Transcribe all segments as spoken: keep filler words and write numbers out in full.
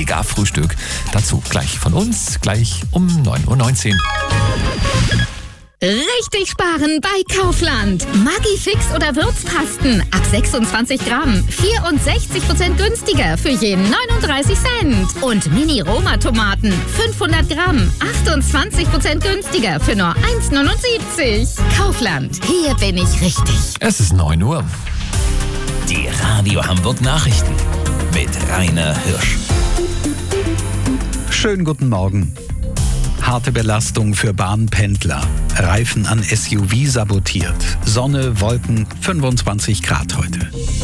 Mega-Frühstück dazu. Gleich von uns, gleich um neun Uhr neunzehn. Richtig sparen bei Kaufland. Maggi Fix oder Würzpasten ab sechsundzwanzig Gramm. vierundsechzig Prozent günstiger für jeden neununddreißig Cent. Und Mini-Roma-Tomaten fünfhundert Gramm. achtundzwanzig Prozent günstiger für nur eins Komma neunundsiebzig. Kaufland, hier bin ich richtig. Es ist neun Uhr. Die Radio Hamburg Nachrichten mit Rainer Hirsch. Schönen guten Morgen. Harte Belastung für Bahnpendler. Reifen an S U V sabotiert. Sonne, Wolken, fünfundzwanzig Grad heute.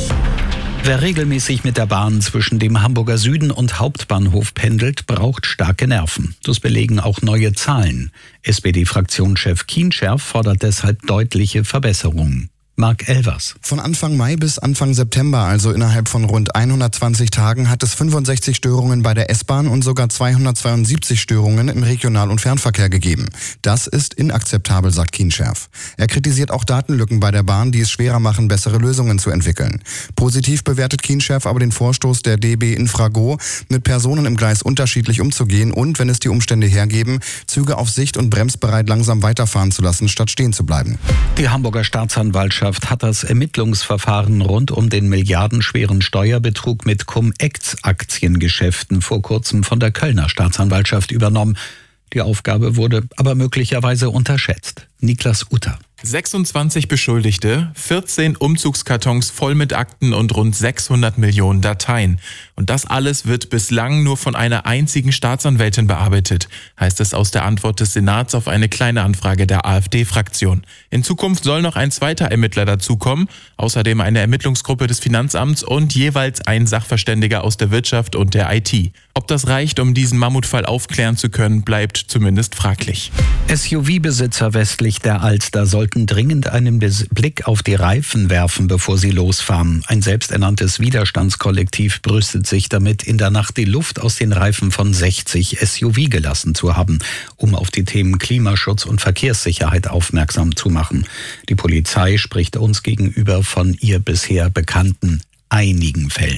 Wer regelmäßig mit der Bahn zwischen dem Hamburger Süden und Hauptbahnhof pendelt, braucht starke Nerven. Das belegen auch neue Zahlen. S P D-Fraktionschef Kienscherf fordert deshalb deutliche Verbesserungen. Marc Elvers. Von Anfang Mai bis Anfang September, also innerhalb von rund hundertzwanzig Tagen, hat es fünfundsechzig Störungen bei der S-Bahn und sogar zweihundertzweiundsiebzig Störungen im Regional- und Fernverkehr gegeben. Das ist inakzeptabel, sagt Kienscherf. Er kritisiert auch Datenlücken bei der Bahn, die es schwerer machen, bessere Lösungen zu entwickeln. Positiv bewertet Kienscherf aber den Vorstoß der D B Infrago, mit Personen im Gleis unterschiedlich umzugehen und, wenn es die Umstände hergeben, Züge auf Sicht und bremsbereit langsam weiterfahren zu lassen, statt stehen zu bleiben. Die Hamburger Staatsanwaltschaft hat das Ermittlungsverfahren rund um den milliardenschweren Steuerbetrug mit Cum-Ex-Aktiengeschäften vor kurzem von der Kölner Staatsanwaltschaft übernommen. Die Aufgabe wurde aber möglicherweise unterschätzt. Niklas Utter. sechsundzwanzig Beschuldigte, vierzehn Umzugskartons voll mit Akten und rund sechshundert Millionen Dateien. Und das alles wird bislang nur von einer einzigen Staatsanwältin bearbeitet, heißt es aus der Antwort des Senats auf eine kleine Anfrage der AfD-Fraktion. In Zukunft soll noch ein zweiter Ermittler dazukommen, außerdem eine Ermittlungsgruppe des Finanzamts und jeweils ein Sachverständiger aus der Wirtschaft und der I T. Ob das reicht, um diesen Mammutfall aufklären zu können, bleibt zumindest fraglich. S U V-Besitzer westlich der Alster sollten dringend einen Blick auf die Reifen werfen, bevor sie losfahren. Ein selbsternanntes Widerstandskollektiv brüstet sich damit, in der Nacht die Luft aus den Reifen von sechzig S U V gelassen zu haben, um auf die Themen Klimaschutz und Verkehrssicherheit aufmerksam zu machen. Die Polizei spricht uns gegenüber von ihr bisher bekannten einigen Fällen.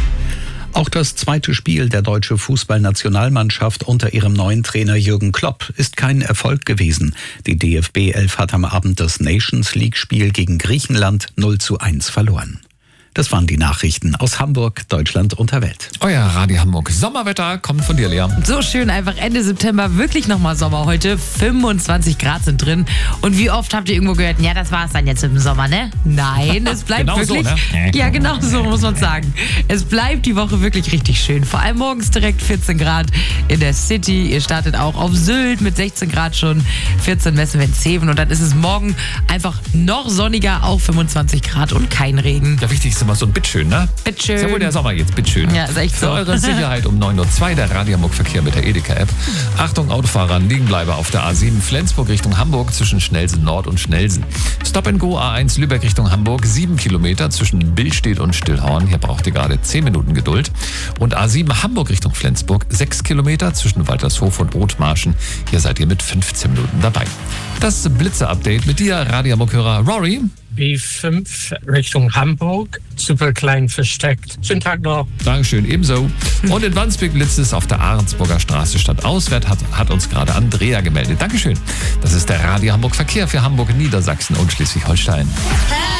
Auch das zweite Spiel der deutschen Fußballnationalmannschaft unter ihrem neuen Trainer Jürgen Klopp ist kein Erfolg gewesen. Die D F B elf hat am Abend das Nations League-Spiel gegen Griechenland null zu eins verloren. Das waren die Nachrichten aus Hamburg, Deutschland und der Welt. Euer Radio Hamburg Sommerwetter kommt von dir, Lea. So schön, einfach Ende September, wirklich nochmal Sommer heute. fünfundzwanzig Grad sind drin. Und wie oft habt ihr irgendwo gehört, ja, das war's dann jetzt im Sommer, ne? Nein, es bleibt genau wirklich... so, ne? Ja, genau so muss man sagen. Es bleibt die Woche wirklich richtig schön. Vor allem morgens direkt vierzehn Grad in der City. Ihr startet auch auf Sylt mit sechzehn Grad schon, vierzehn messen wir in Zeven. Und dann ist es morgen einfach noch sonniger, auch fünfundzwanzig Grad und kein Regen. Ja, wichtig ist immer so ein Bitteschön, ne? Bitteschön. Ist ja wohl der Sommer jetzt, bitteschön. Ja, ist echt so. Für eure Sicherheit um neun Uhr zwei der Radio Hamburg Verkehr mit der Edeka-App. Achtung, Autofahrer, Liegenbleiber auf der A sieben Flensburg Richtung Hamburg zwischen Schnellsen Nord und Schnellsen. Stop and Go A eins Lübeck Richtung Hamburg, sieben Kilometer zwischen Billstedt und Stillhorn. Hier braucht ihr gerade zehn Minuten Geduld. Und A sieben Hamburg Richtung Flensburg, sechs Kilometer zwischen Waltershof und Othmarschen. Hier seid ihr mit fünfzehn Minuten dabei. Das Blitze-Update mit dir, Radio Hamburg-Hörer Rory. B fünf Richtung Hamburg, super klein versteckt. Schönen Tag noch. Dankeschön, ebenso. Und in Wandsbek blitzt es auf der Ahrensburger Straße stadtauswärts, hat, hat uns gerade Andrea gemeldet. Dankeschön. Das ist der Radio Hamburg Verkehr für Hamburg, Niedersachsen und Schleswig-Holstein.